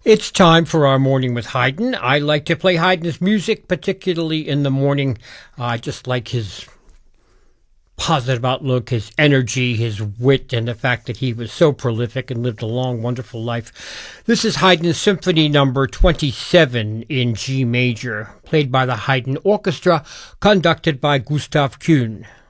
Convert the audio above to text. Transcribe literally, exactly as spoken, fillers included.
It's time for our morning with Haydn. I like to play Haydn's music, particularly in the morning. Uh, I just like his positive outlook, his energy, his wit, and the fact that he was so prolific and lived a long, wonderful life. This is Haydn's Symphony Number twenty-seven in G major, played by the Haydn Orchestra, conducted by Gustav Kühn.